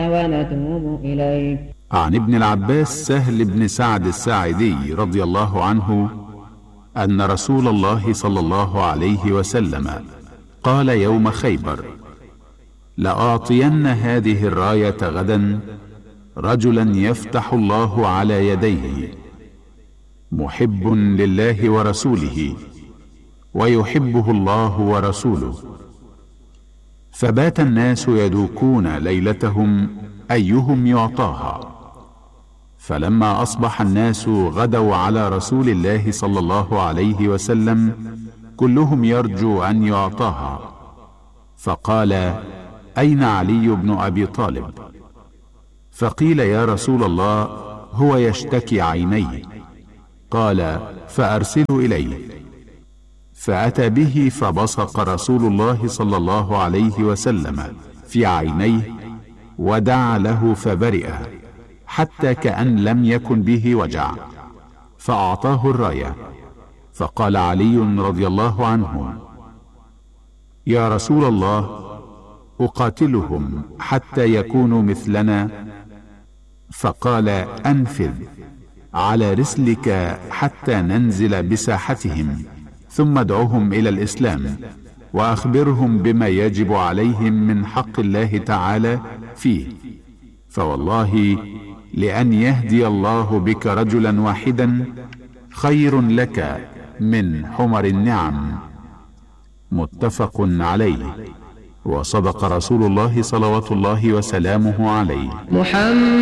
ونتوب إليك. عن ابن العباس سهل بن سعد الساعدي رضي الله عنه أن رسول الله صلى الله عليه وسلم قال يوم خيبر: لأعطين هذه الراية غدا رجلا يفتح الله على يديه، محب لله ورسوله ويحبه الله ورسوله. فبات الناس يدوكون ليلتهم أيهم يعطاها، فلما أصبح الناس غدوا على رسول الله صلى الله عليه وسلم كلهم يرجو أن يعطاها، فقال: أين علي بن أبي طالب؟ فقيل: يا رسول الله، هو يشتكي عينيه. قال: فأرسلوا إليه. فأتى به فبصق رسول الله صلى الله عليه وسلم في عينيه ودعا له فبرئ حتى كأن لم يكن به وجع، فأعطاه الراية. فقال علي رضي الله عنه: يا رسول الله، أقاتلهم حتى يكونوا مثلنا؟ فقال: أنفذ على رسلك حتى ننزل بساحتهم، ثم ادعوهم إلى الإسلام وأخبرهم بما يجب عليهم من حق الله تعالى فيه، فوالله لأن يهدي الله بك رجلا واحدا خير لك من حمر النعم. متفق عليه. وصدق رسول الله صلوات الله وسلامه عليه.